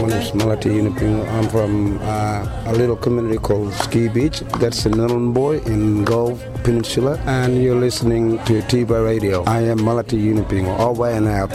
My name is Malati Yunupingo. I'm from a little community called Ski Beach. That's in Nhulunbuy in Gulf Peninsula. And you're listening to Tiba Radio. I am Malati Yunupingo. Over and out.